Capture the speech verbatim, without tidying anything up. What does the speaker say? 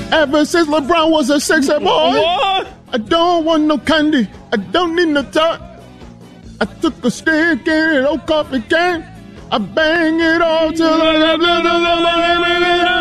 Ever since LeBron was a sexy boy, What? I don't want no candy. I don't need no talk. I took a stick and an old coffee can. I bang it all till I